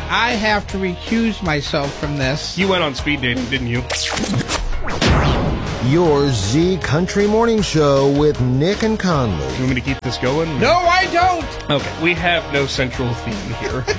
I have to recuse myself from this. You went on speed dating, didn't you? Your Z Country Morning Show with Nick and Conley. You want me to keep this going? No, I don't! Okay, we have no central theme here.